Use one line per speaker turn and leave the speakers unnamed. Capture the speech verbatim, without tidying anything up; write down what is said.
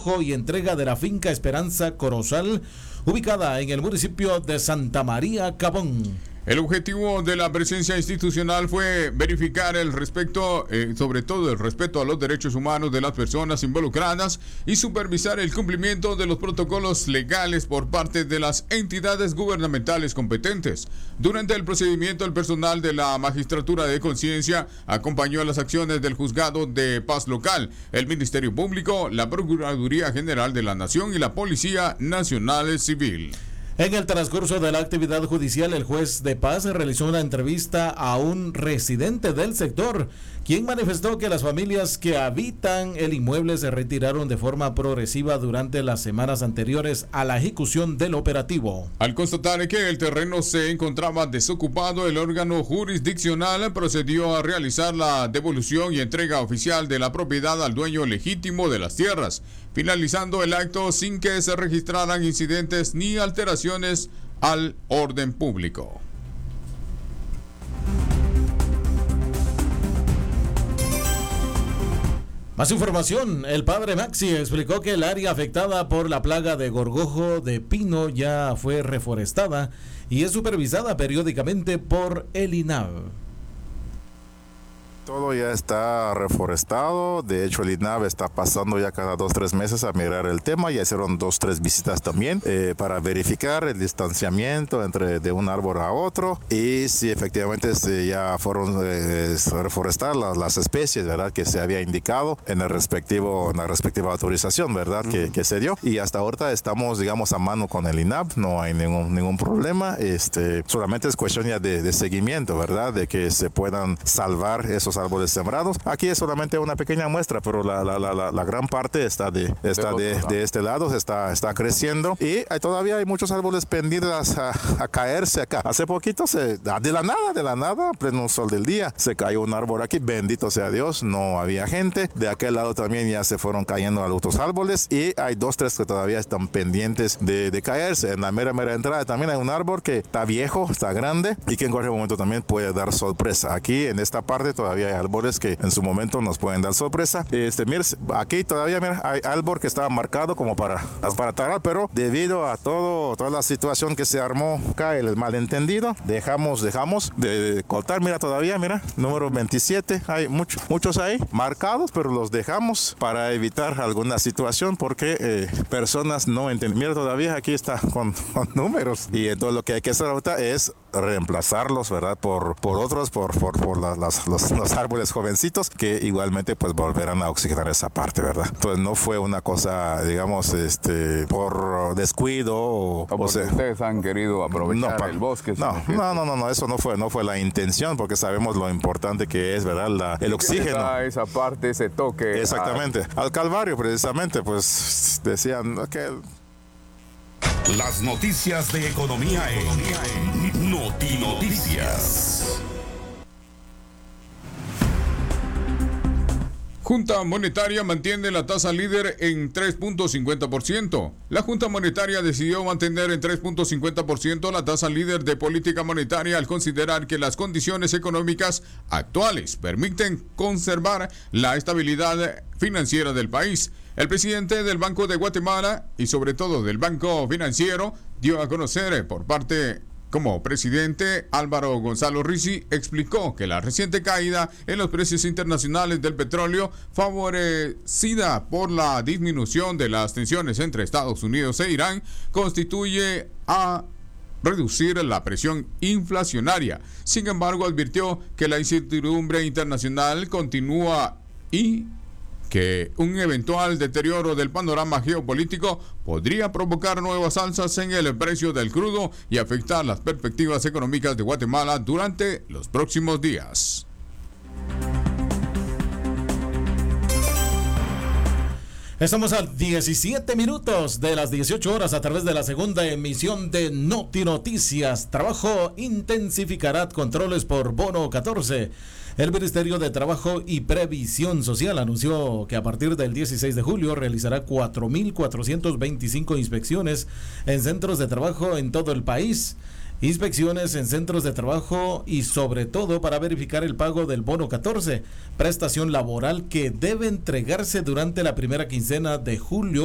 desalojo y entrega de la finca Esperanza Corozal, ubicada en el municipio de Santa María Cabón.
El objetivo de la presencia institucional fue verificar el respeto, eh, sobre todo el respeto a los derechos humanos de las personas involucradas y supervisar el cumplimiento de los protocolos legales por parte de las entidades gubernamentales competentes. Durante el procedimiento, el personal de la Magistratura de Conciencia acompañó las acciones del Juzgado de Paz Local, el Ministerio Público, la Procuraduría General de la Nación y la Policía Nacional Civil.
En el transcurso de la actividad judicial, el juez de paz realizó una entrevista a un residente del sector, quien manifestó que las familias que habitan el inmueble se retiraron de forma progresiva durante las semanas anteriores a la ejecución del operativo.
Al constatar que el terreno se encontraba desocupado, el órgano jurisdiccional procedió a realizar la devolución y entrega oficial de la propiedad al dueño legítimo de las tierras, finalizando el acto sin que se registraran incidentes ni alteraciones al orden público.
Más información, el padre Maxi explicó que el área afectada por la plaga de gorgojo de pino ya fue reforestada y es supervisada periódicamente por el I N A V.
Todo ya está reforestado. De hecho, el I N A V está pasando ya cada dos, tres meses a mirar el tema. Ya hicieron dos, tres visitas también eh, para verificar el distanciamiento entre de un árbol a otro y si efectivamente se ya fueron eh, reforestadas las, las especies, ¿verdad? Que se había indicado en el respectivo, en la respectiva autorización, ¿verdad? Uh-huh. que, que se dio. Y hasta ahorita estamos, digamos, a mano con el I N A V. No hay ningún, ningún problema. Este, solamente es cuestión ya de, de seguimiento, ¿verdad? De que se puedan salvar esos árboles sembrados. Aquí es solamente una pequeña muestra, pero la, la, la, la gran parte está de, está de, de este lado, está, está creciendo y hay, todavía hay muchos árboles pendientes a, a caerse acá. Hace poquito, se, de la nada, de la nada, pleno sol del día, se cayó un árbol aquí, bendito sea Dios, no había gente. De aquel lado también ya se fueron cayendo otros árboles y hay dos, tres que todavía están pendientes de, de caerse. En la mera, mera entrada también hay un árbol que está viejo, está grande y que en cualquier momento también puede dar sorpresa. Aquí en esta parte todavía hay árboles que en su momento nos pueden dar sorpresa. Este, mira, aquí todavía mira, hay árbol que estaba marcado como para, para talar, pero debido a todo, toda la situación que se armó acá, el malentendido, dejamos, dejamos de, de cortar. Mira, todavía, mira, número veintisiete, hay mucho, muchos ahí marcados, pero los dejamos para evitar alguna situación porque eh, personas no entienden. Mira, todavía aquí está con, con números y entonces lo que hay que hacer ahorita es reemplazarlos, ¿verdad? Por, por otros, por, por, por la, las, los, los árboles jovencitos que igualmente pues volverán a oxigenar esa parte, ¿verdad? Entonces no fue una cosa, digamos, este, por descuido o,
o, o sea, ustedes han querido aprovechar no, el bosque.
No, no, no, no, no, eso no fue, no fue la intención porque sabemos lo importante que es, ¿verdad? La, el oxígeno.
Esa parte, ese toque.
Exactamente. A... Al Calvario, precisamente, pues decían que...
Las noticias de economía en Notinoticias.
Junta Monetaria mantiene la tasa líder en tres punto cincuenta por ciento. La Junta Monetaria decidió mantener en tres punto cincuenta por ciento la tasa líder de política monetaria al considerar que las condiciones económicas actuales permiten conservar la estabilidad financiera del país. El presidente del Banco de Guatemala y sobre todo del Banco Financiero dio a conocer por parte como presidente, Álvaro Gonzalo Rizzi explicó que la reciente caída en los precios internacionales del petróleo, favorecida por la disminución de las tensiones entre Estados Unidos e Irán, constituye a reducir la presión inflacionaria. Sin embargo, advirtió que la incertidumbre internacional continúa y que un eventual deterioro del panorama geopolítico podría provocar nuevas alzas en el precio del crudo y afectar las perspectivas económicas de Guatemala durante los próximos días.
Estamos a diecisiete minutos de las dieciocho horas a través de la segunda emisión de Noti Noticias. Trabajo intensificará controles por bono catorce. El Ministerio de Trabajo y Previsión Social anunció que a partir del dieciséis de julio realizará cuatro mil cuatrocientas veinticinco inspecciones en centros de trabajo en todo el país. Inspecciones en centros de trabajo y sobre todo para verificar el pago del bono catorce, prestación laboral que debe entregarse durante la primera quincena de julio